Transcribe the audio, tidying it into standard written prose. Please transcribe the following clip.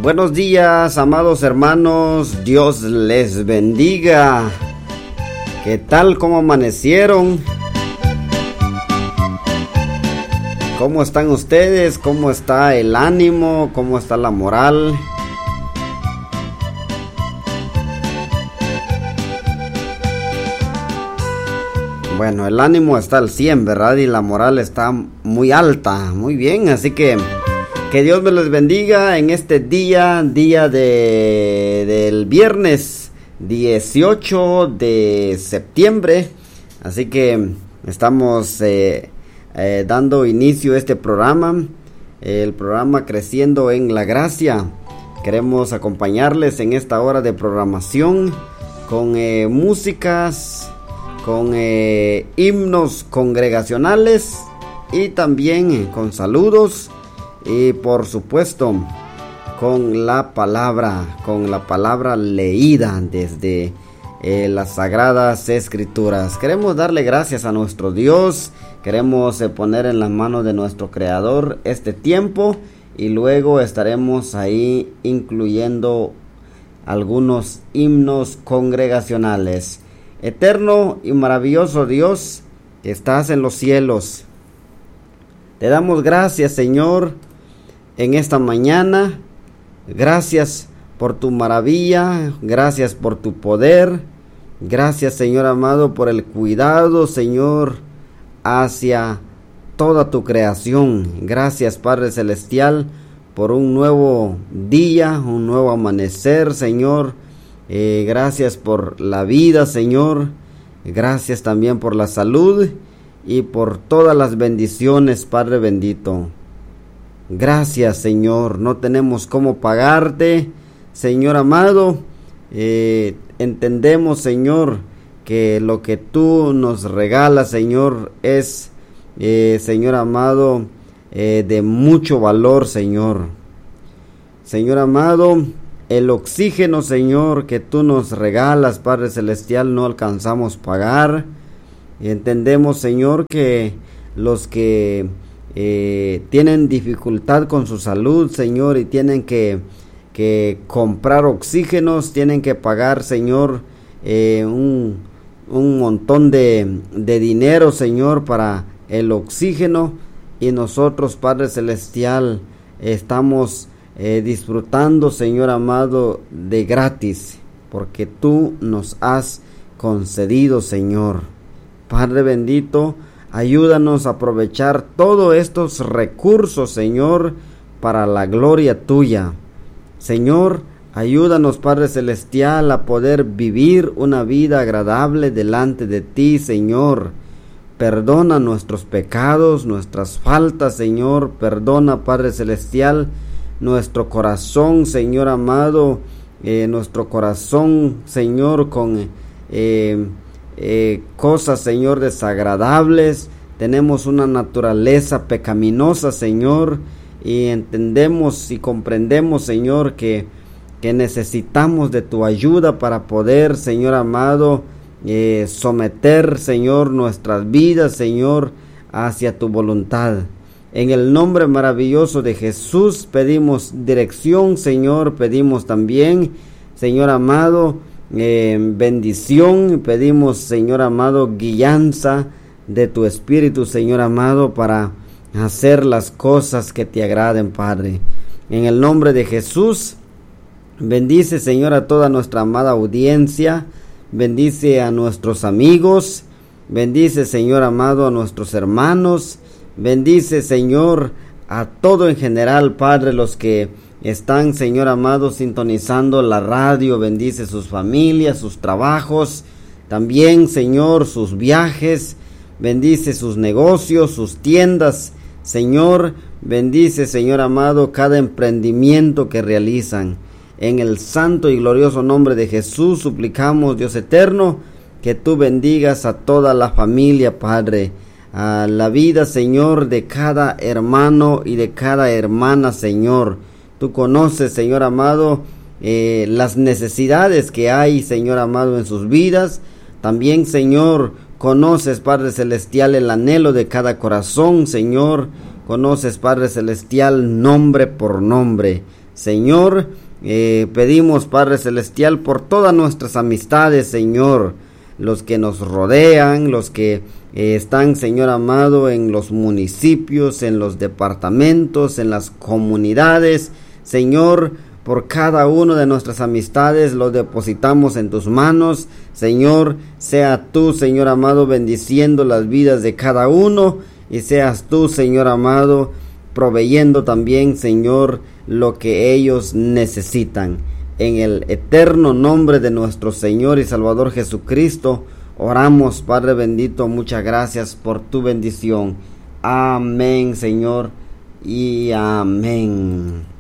Buenos días, amados hermanos, Dios les bendiga. ¿Qué tal? ¿Cómo amanecieron? ¿Cómo están ustedes? ¿Cómo está el ánimo? ¿Cómo está la moral? Bueno, el ánimo está al 100, ¿verdad? Y la moral está muy alta, muy bien, así que Dios me los bendiga en este día del viernes 18 de septiembre. Así que estamos dando inicio a este programa, el programa Creciendo en la Gracia. Queremos acompañarles en esta hora de programación con músicas, con himnos congregacionales y también con saludos. Y por supuesto con la palabra leída desde las Sagradas Escrituras. Queremos darle gracias a nuestro Dios, queremos poner en las manos de nuestro Creador este tiempo y luego estaremos ahí incluyendo algunos himnos congregacionales. Eterno y maravilloso Dios que estás en los cielos, te damos gracias, Señor, en esta mañana. Gracias por tu maravilla, gracias por tu poder, gracias, Señor amado, por el cuidado, Señor, hacia toda tu creación. Gracias, Padre Celestial, por un nuevo día, un nuevo amanecer, Señor. Gracias por la vida, Señor. Gracias también por la salud y por todas las bendiciones, Padre bendito. Gracias, Señor, no tenemos cómo pagarte, Señor amado. Entendemos, Señor, que lo que tú nos regalas, Señor, es, Señor amado, de mucho valor, Señor. Señor amado, el oxígeno, Señor, que tú nos regalas, Padre Celestial, no alcanzamos pagar. Y entendemos, Señor, que los que tienen dificultad con su salud, Señor, y tienen que comprar oxígenos, tienen que pagar, Señor, un montón de dinero, Señor, para el oxígeno. Y nosotros, Padre Celestial, estamos disfrutando, Señor amado, de gratis, porque tú nos has concedido, Señor. Padre bendito, ayúdanos a aprovechar todos estos recursos, Señor, para la gloria tuya. Señor, ayúdanos, Padre Celestial, a poder vivir una vida agradable delante de ti, Señor. Perdona nuestros pecados, nuestras faltas, Señor. Perdona, Padre Celestial, nuestro corazón, Señor amado, nuestro corazón, Señor, con cosas, Señor, desagradables. Tenemos una naturaleza pecaminosa, Señor, y entendemos y comprendemos, Señor, que necesitamos de tu ayuda para poder, Señor amado, someter, Señor, nuestras vidas, Señor, hacia tu voluntad. En el nombre maravilloso de Jesús pedimos dirección, Señor, pedimos también, Señor amado, bendición, pedimos, Señor amado, guianza de tu Espíritu, Señor amado, para hacer las cosas que te agraden, Padre. En el nombre de Jesús, bendice, Señor, a toda nuestra amada audiencia, bendice a nuestros amigos, bendice, Señor amado, a nuestros hermanos, bendice, Señor, a todo en general, Padre, los que están, Señor amado, sintonizando la radio. Bendice sus familias, sus trabajos, también, Señor, sus viajes. Bendice sus negocios, sus tiendas, Señor. Bendice, Señor amado, cada emprendimiento que realizan. En el santo y glorioso nombre de Jesús suplicamos, Dios eterno, que tú bendigas a toda la familia, Padre, a la vida, Señor, de cada hermano y de cada hermana, Señor. Tú conoces, Señor amado, las necesidades que hay, Señor amado, en sus vidas. También, Señor, conoces, Padre Celestial, el anhelo de cada corazón, Señor. Conoces, Padre Celestial, nombre por nombre. Señor, pedimos, Padre Celestial, por todas nuestras amistades, Señor, los que nos rodean, los que están, Señor amado, en los municipios, en los departamentos, en las comunidades. Señor, por cada uno de nuestras amistades los depositamos en tus manos. Señor, sea tú, Señor amado, bendiciendo las vidas de cada uno, y seas tú, Señor amado, proveyendo también, Señor, lo que ellos necesitan. En el eterno nombre de nuestro Señor y Salvador Jesucristo, oramos, Padre bendito, muchas gracias por tu bendición. Amén, Señor, y amén.